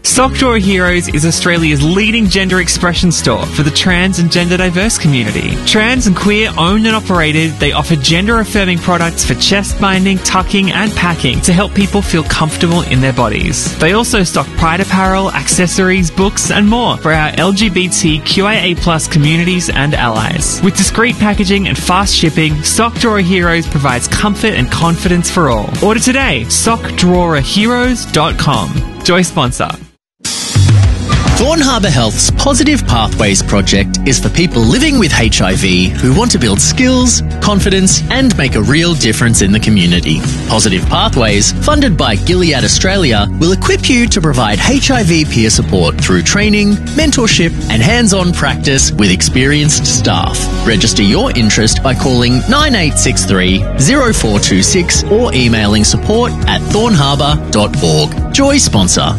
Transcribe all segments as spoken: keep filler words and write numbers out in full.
Sock Drawer Heroes is Australia's leading gender expression store for the trans and gender diverse community. Trans and queer owned and operated, they offer gender affirming products for chest binding, tucking and packing to help people feel comfortable in their bodies. They also stock pride apparel, accessories, books and more for our L G B T Q I A plus communities and allies. With discreet packaging and fast shipping, Sock Drawer Heroes provides comfort and confidence for all. Order today, sock drawer heroes dot com. Joy sponsor. Thorn Harbour Health's Positive Pathways project is for people living with H I V who want to build skills, confidence and make a real difference in the community. Positive Pathways, funded by Gilead Australia, will equip you to provide H I V peer support through training, mentorship and hands-on practice with experienced staff. Register your interest by calling nine eight six three, zero four two six or emailing support at thorn harbour dot org. Joy sponsor.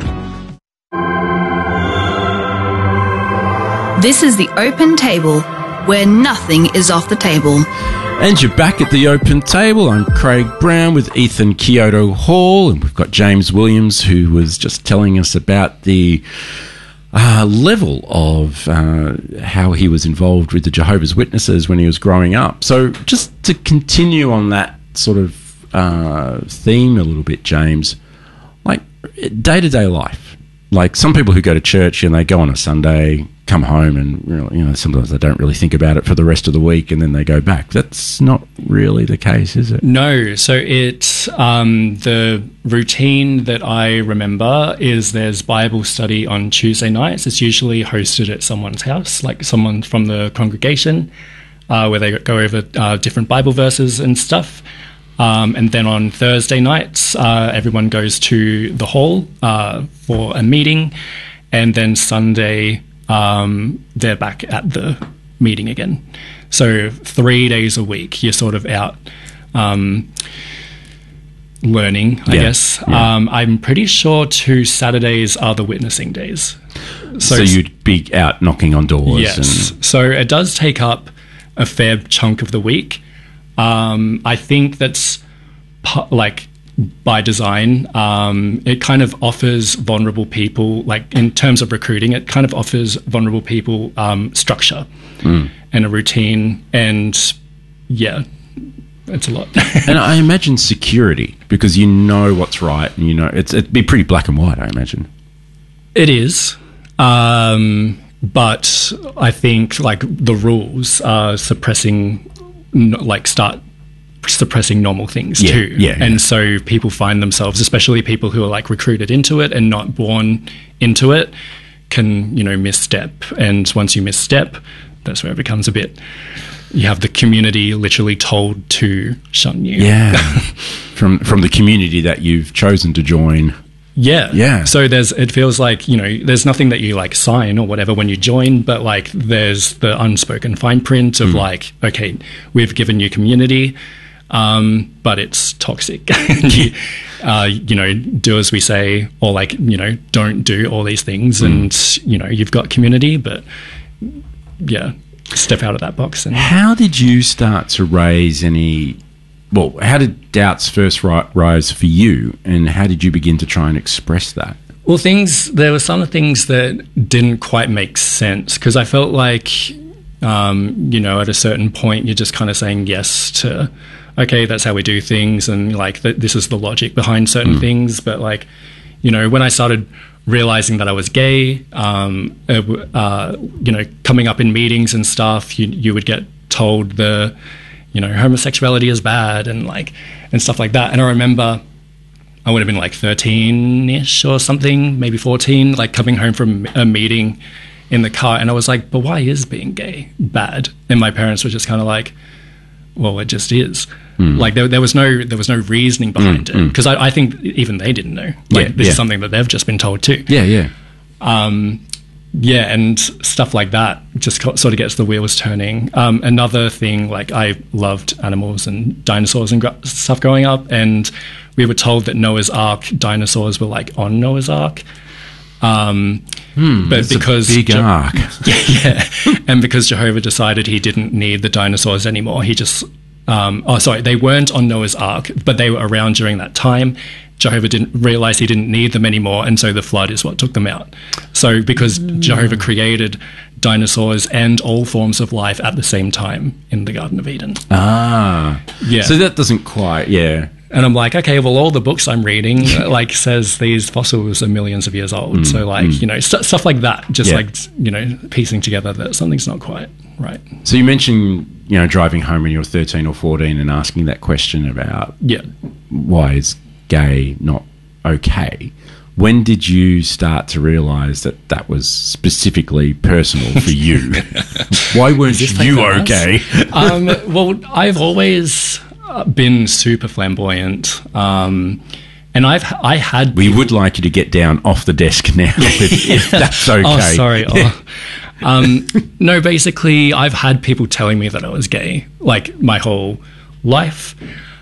This is the Open Table, where nothing is off the table. And you're back at the Open Table. I'm Craig Brown with Ethan Kyoto Hall, and we've got James Williams, who was just telling us about the uh, level of uh, how he was involved with the Jehovah's Witnesses when he was growing up. So just to continue on that sort of uh, theme a little bit, James, like day-to-day life. Like some people who go to church and they go on a Sunday, come home and, you know, sometimes they don't really think about it for the rest of the week and then they go back. That's not really the case, is it? No. So it's um, the routine that I remember is there's Bible study on Tuesday nights. It's usually hosted at someone's house, like someone from the congregation, uh, where they go over uh, different Bible verses and stuff. Um, and then on Thursday nights, uh, everyone goes to the hall uh, for a meeting. And then Sunday, um, they're back at the meeting again. So three days a week, you're sort of out um, learning, I yeah. guess. Yeah. Um, I'm pretty sure two Saturdays are the witnessing days. So, so you'd be out knocking on doors. Yes. And so it does take up a fair chunk of the week. Um, I think that's pu- like by design. Um, it kind of offers vulnerable people, like in terms of recruiting, it kind of offers vulnerable people um, structure mm. and a routine. And yeah, it's a lot. And I imagine security, because you know what's right, and you know it's it'd be pretty black and white, I imagine. It is. Um, but I think like the rules are suppressing like start suppressing normal things yeah, too. Yeah, and yeah. so people find themselves, especially people who are like recruited into it and not born into it, can, you know, misstep. And once you misstep, that's where it becomes a bit, you have the community literally told to shun you. Yeah. from from the community that you've chosen to join. Yeah. Yeah. So there's, it feels like, you know, there's nothing that you like sign or whatever when you join, but like there's the unspoken fine print of mm. like, okay, we've given you community, um, but it's toxic. you, uh, you know, do as we say, or like, you know, don't do all these things. Mm. And, you know, you've got community, but yeah, step out of that box. And how did you start to raise any... Well, how did doubts first ri- rise for you, and how did you begin to try and express that? Well, things, there were some things that didn't quite make sense, because I felt like, um, you know, at a certain point, you're just kind of saying yes to, okay, that's how we do things, and like, th- this is the logic behind certain mm. things. But like, you know, when I started realizing that I was gay, um, uh, you know, coming up in meetings and stuff, you, you would get told the, you know, homosexuality is bad and like, and stuff like that. And I remember I would have been like thirteen-ish or something, maybe fourteen, like coming home from a meeting in the car. And I was like, but why is being gay bad? And my parents were just kind of like, well, it just is. Mm. Like there, there was no, there was no reasoning behind mm, it. Because mm. I, I think even they didn't know. Like yeah, this yeah. is something that they've just been told too. Yeah, yeah. Um, Yeah, and stuff like that just co- sort of gets the wheels turning. Um, another thing, like I loved animals and dinosaurs and gr- stuff growing up, and we were told that Noah's Ark dinosaurs were like on Noah's Ark. Um, hmm, but because a big Je- ark, yeah, yeah, and because Jehovah decided he didn't need the dinosaurs anymore, he just um, oh sorry, they weren't on Noah's Ark, but they were around during that time. Jehovah didn't realize he didn't need them anymore, and so the flood is what took them out. So because mm. Jehovah created dinosaurs and all forms of life at the same time in the Garden of Eden. Ah. Yeah. So that doesn't quite, yeah. And I'm like, okay, well, all the books I'm reading, like, says these fossils are millions of years old. Mm, so, like, mm. you know, st- stuff like that, just, yeah. like, you know, piecing together that something's not quite right. So you mentioned, you know, driving home when you were thirteen or fourteen and asking that question about yeah. why is gay not okay. When did you start to realise that that was specifically personal for you? Why weren't you okay? um, well, I've always... been super flamboyant, um, and I've I had. We people- would like you to get down off the desk now, if, if that's okay. Oh, sorry. Oh. Um, no, basically, I've had people telling me that I was gay, like my whole life.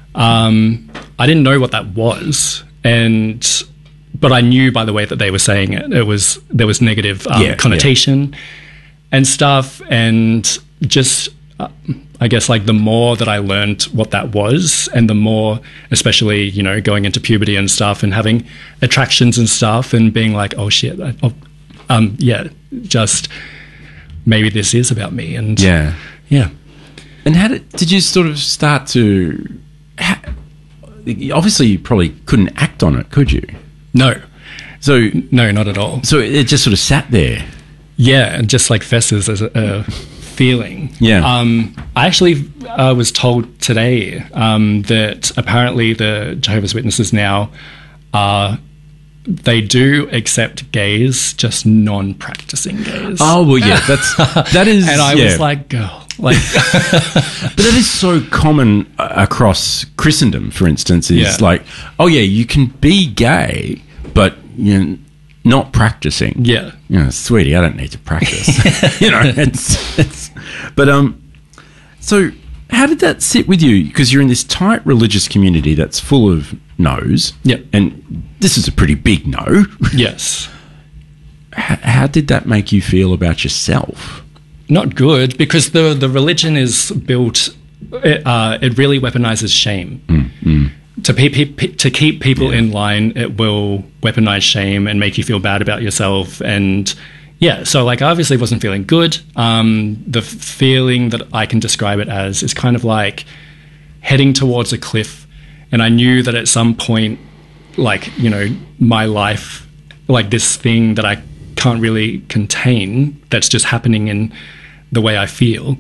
Um, I didn't know what that was, and but I knew by the way that they were saying it, it was there was negative um, yeah, connotation yeah. and stuff, and just. Uh, I guess like the more that I learned what that was, and the more, especially, you know, going into puberty and stuff and having attractions and stuff and being like, oh shit, I, oh, um, yeah, just maybe this is about me. And yeah. Yeah. And how did, did you sort of start to, how, obviously you probably couldn't act on it, could you? No. So, no, not at all. So it just sort of sat there. Yeah. And just like festers as a, a feeling. Yeah. Um, I actually uh, was told today um, that apparently the Jehovah's Witnesses now are, they do accept gays, just non-practicing gays. Oh, well, yeah, that's, that is, and I yeah. was like, girl, like, but that is so common across Christendom, for instance, is yeah. like, oh yeah, you can be gay, but you know, not practicing. Yeah. You know, sweetie, I don't need to practice. you know, it's, it's, but, um, so how did that sit with you? Because you're in this tight religious community that's full of no's. Yep. And this is a pretty big no. Yes. H- how did that make you feel about yourself? Not good, because the, the religion is built, it, uh, it really weaponizes shame. Mm, mm. To, pe- pe- to keep people yeah. in line, it will weaponize shame and make you feel bad about yourself. And yeah, so like I obviously wasn't feeling good. Um, the f- feeling that I can describe it as is kind of like heading towards a cliff. And I knew that at some point, like, you know, my life, like this thing that I can't really contain, that's just happening in the way I feel,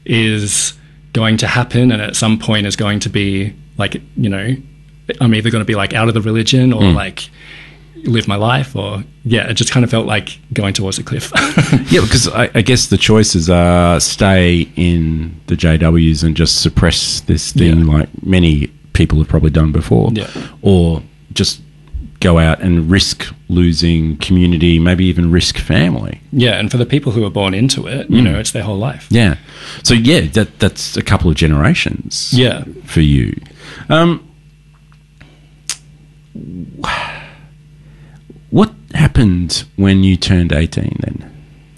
is going to happen. And at some point is going to be like, you know, I'm either going to be like out of the religion or mm. like live my life, or yeah, it just kind of felt like going towards a cliff. Yeah, because I, I guess the choices are stay in the J Ws and just suppress this thing yeah. like many people have probably done before, yeah. or just go out and risk losing community, maybe even risk family. Yeah, and for the people who are born into it, you mm. know, it's their whole life. Yeah. So yeah, that that's a couple of generations. Yeah. For you. Um, what happened when you turned eighteen then?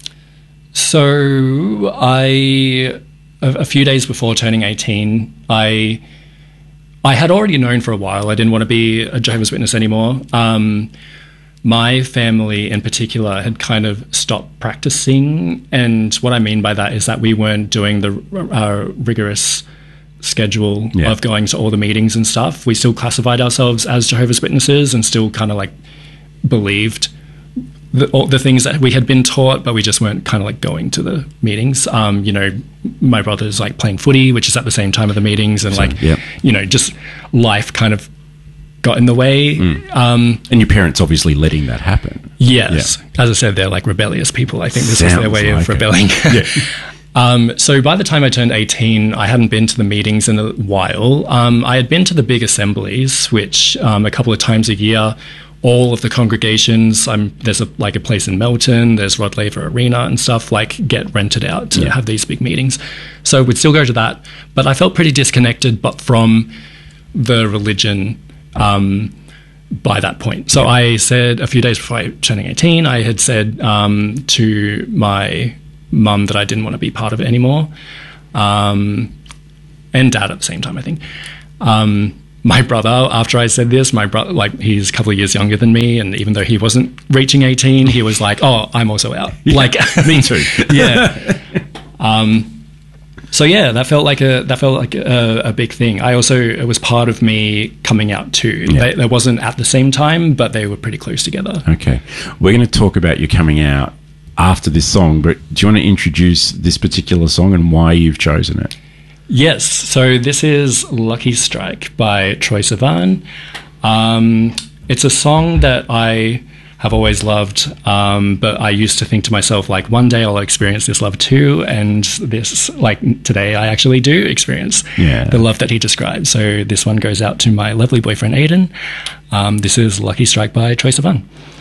So I, a, a few days before turning eighteen, I I had already known for a while I didn't want to be a Jehovah's Witness anymore. Um, my family in particular had kind of stopped practicing, and what I mean by that is that we weren't doing the uh, rigorous schedule yeah. of going to all the meetings and stuff. We still classified ourselves as Jehovah's Witnesses and still kind of like believed the, all the things that we had been taught, but we just weren't kind of like going to the meetings. Um, you know, my brother's like playing footy, which is at the same time of the meetings, and so, like, yep. you know, just life kind of got in the way. Mm. Um, and your parents obviously letting that happen. Yes. Yeah. As I said, they're like rebellious people. I think this Sounds was their way like of rebelling. Yeah. Um, so by the time I turned eighteen, I hadn't been to the meetings in a while. Um, I had been to the big assemblies, which um, a couple of times a year, all of the congregations, um, there's a, like a place in Melton, there's Rod Laver Arena and stuff, like get rented out to yeah. have these big meetings. So we'd still go to that. But I felt pretty disconnected but from the religion um, by that point. So yeah. I said a few days before I turning eighteen, I had said um, to my mum that I didn't want to be part of it anymore, um, and dad at the same time, I think. Um, my brother, after I said this, my brother, like, he's a couple of years younger than me, and even though he wasn't reaching eighteen, he was like, "Oh, I'm also out." Yeah, like, me too. yeah. Um, so yeah, that felt like a that felt like a, a big thing. I also it was part of me coming out too. Yeah. They, they wasn't at the same time, but they were pretty close together. Okay, we're going to talk about you coming out after this song, but do you want to introduce this particular song and why you've chosen it? Yes, so this is Lucky Strike by Troye Sivan. Um, it's a song that I have always loved, um, but I used to think to myself, like, one day I'll experience this love too, and this, like, today I actually do experience yeah. the love that he described. So this one goes out to my lovely boyfriend, Aiden. Um, this is Lucky Strike by Troye Sivan.